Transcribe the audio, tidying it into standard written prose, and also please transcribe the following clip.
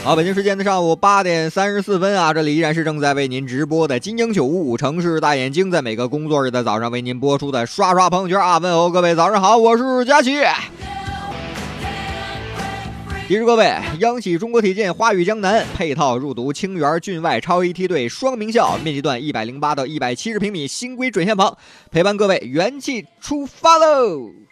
好，北京时间的上午8点34分啊，这里依然是正在为您直播的金鹰95城市大眼睛，在每个工作日的早上为您播出的刷刷朋友圈啊，问候各位早上好，我是佳琪。提示各位，央企中国体健花语江南配套入读清源郡外超一梯队双名校，面积段108到170平米，新规准线房，陪伴各位元气出发喽！